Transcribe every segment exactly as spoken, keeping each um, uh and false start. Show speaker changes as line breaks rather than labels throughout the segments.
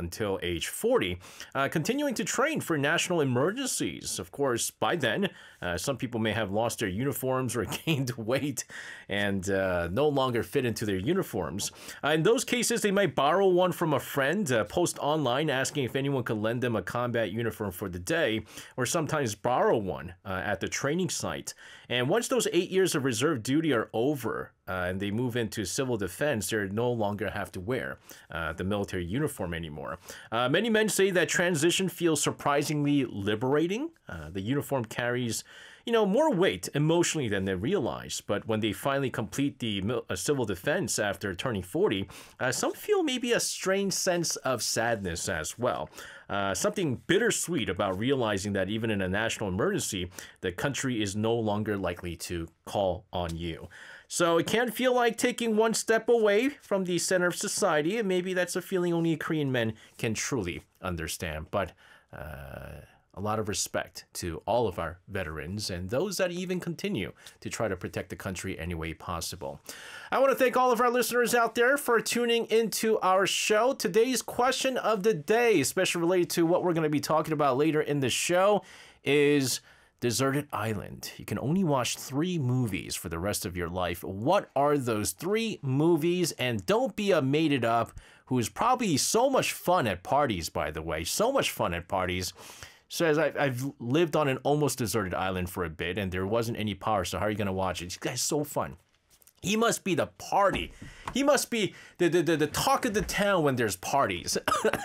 until age forty, uh, continuing to train for national emergencies. Of course, by then, uh, some people may have lost their uniforms or gained weight and uh, no longer fit into their uniforms. Uh, in those cases, they might borrow one from a friend, uh, post online asking if anyone could lend them a combat uniform for the day, or sometimes borrow one uh, at the training site. And once those eight years of reserve duty are over, Uh, and they move into civil defense, they no longer have to wear uh, the military uniform anymore. Uh, many men say that transition feels surprisingly liberating. Uh, the uniform carries, you know, more weight emotionally than they realize. But when they finally complete the uh, civil defense after turning forty, uh, some feel maybe a strange sense of sadness as well. Uh, something bittersweet about realizing that even in a national emergency, the country is no longer likely to call on you. So it can feel like taking one step away from the center of society, and maybe that's a feeling only Korean men can truly understand. But uh, a lot of respect to all of our veterans and those that even continue to try to protect the country any way possible. I want to thank all of our listeners out there for tuning into our show. Today's question of the day, especially related to what we're going to be talking about later in the show, is Deserted Island. You can only watch three movies for the rest of your life. What are those three movies? And don't be a made it up who is probably so much fun at parties, by the way. So much fun at parties. Says, I've lived on an almost deserted island for a bit and there wasn't any power, so how are you going to watch it? This guy's so fun. He must be the party. He must be the, the, the, the talk of the town when there's parties.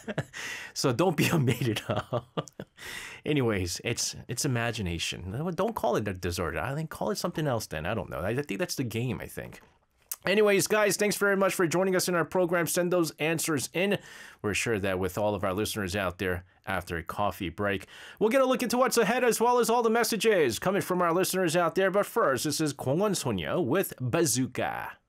So don't be a made it up. Anyways, it's it's imagination. Don't call it a deserted island. Call it something else then. I don't know. I think that's the game, I think. Anyways, guys, thanks very much for joining us in our program. Send those answers in. We're sure that with all of our listeners out there after a coffee break, we'll get a look into what's ahead as well as all the messages coming from our listeners out there. But first, this is 공원소녀 with Bazooka.